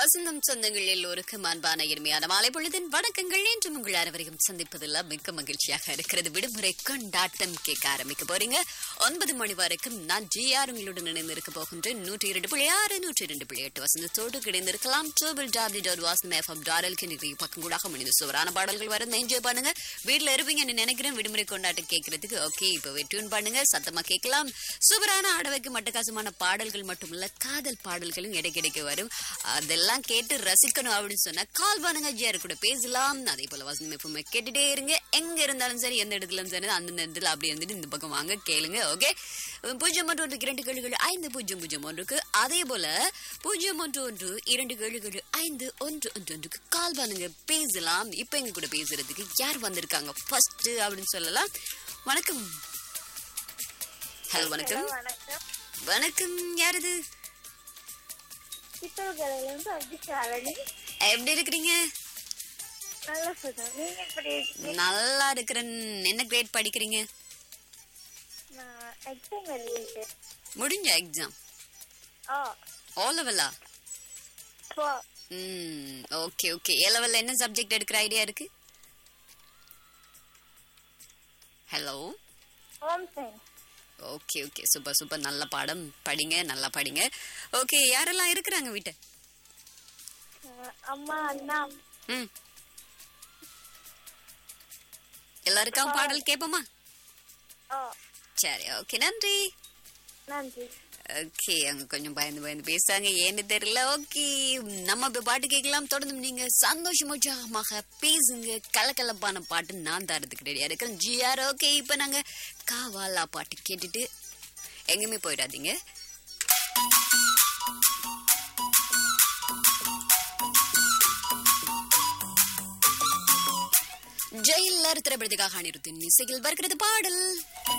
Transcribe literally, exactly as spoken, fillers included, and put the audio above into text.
வசந்தம் சொந்தங்கள் எல்லோருக்கும் அன்பான இனிமையான மாலை பொழுதின் வணக்கங்கள். என்று உங்கள் அனைவரையும் சந்திப்பதில் மிக்க மகிழ்ச்சியாக இருக்கிறது. விடுமுறை கொண்டாட்டம் கேட்க ஆரம்பிக்க போறீங்க. ஒன்பது மணி வரைக்கும் நான் ஜி ஆர் உங்களுடன் இணைந்திருக்க போகின்றேன். நூற்றி இரண்டு புள்ளி ஆறு நூற்றி இரண்டு புள்ளி எட்டு வசந்தத்தோடு கிடைந்திருக்கலாம். டூபிள் டாப்லி டாட் வாசம் எஃப்எம் டாட் எல்கே பக்கம் கூட முடிந்து சுவரான பாடல்கள் வர என்ஜாய் பண்ணுங்க. வீட்டுல இருப்பீங்கன்னு நினைக்கிறேன். விடுமுறை கொண்டாட்டம் கேட்கறதுக்கு ஓகே இப்பவே டியூன் பண்ணுங்க. சத்தமா கேட்கலாம். சூப்பரான ஆடவைக்கு மட்டக்காசமான பாடல்கள் மட்டுமல்ல, காதல் பாடல்களும் இடைக்கிடைக்கு வரும். அதெல்லாம் கேட்டு ரசிக்கணும் அப்படின்னு சொன்னா கால் பண்ணுங்க. ஜிஆர் கூட பேசலாம். அதே போல வசந்தம் எப்பவுமே கேட்டுட்டே இருங்க. எங்க இருந்தாலும் சரி, எந்த இடத்துல சரி, அந்த நேரத்துல அப்படி இருந்துட்டு இந்த பக்கம் வாங்க கேளுங்க. ஓகே, பூஜ்ஜியம் ஒன்று ஒன்று இரண்டு கேள்விகள் ஐந்து பூஜ்ஜியம் பூஜ்ஜியம் ஒன்றுக்கு, அதே போல பூஜ்ஜியம் ஒன்று ஒன்று இரண்டு கேள்விகள் ஐந்து ஒன்று ஒன்று ஒன்றுக்கு கால் பண்ணுங்க, பேசலாம். இப்ப எங்க கூட பேசுறதுக்கு யார் வந்திருக்காங்க ஃபர்ஸ்ட் அப்படின்னு சொல்லலாம். வணக்கம். ஹலோ, வணக்கம். வணக்கம், யார் இது? எப்படி இருக்கிறீங்க? நல்லா இருக்கிறேன். என்ன கிரேட் படிக்கிறீங்க? முடிஞ்ச எக்ஸாம் ஓ லெவலா? ம் ஓகே ஓகே. ஏ லெவல்ல என்ன சப்ஜெக்ட் எடுக்கிற ஐடியா இருக்கு? Hello. Home science. Okay okay, super super. நல்ல பாடம் படிங்க, நல்லா படிங்க. ஓகே, யாரெல்லாம் இருக்கிறாங்க வீட்டு? அம்மா, அண்ணா. ம், எல்லாருக்கும் பாடல் கேட்போமா? சரி, ஓகே, நன்றி. நன்றி. ஓகே, அவங்க கொஞ்சம் பயந்து பயந்து பேசுறாங்க, ஏன்னு தெரியல. ஓகே, நம்ம இப்ப பாட்டு கேட்கலாம். தொடர்ந்து நீங்க சந்தோஷம் உற்சாகமாக பேசுங்க. கலக்கலப்பான பாட்டு நான் தரதுக்கு ரெடியா இருக்கிறேன். ஜிஆர். ஓகே, இப்ப நாங்க காவாலா பாட்டு கேட்டுட்டு எங்குமே போயிடாதீங்க. ஜெயிலர் திரைப்படத்துக்காக அனிருத்தின் இசையில் வருகிறது பாடல்.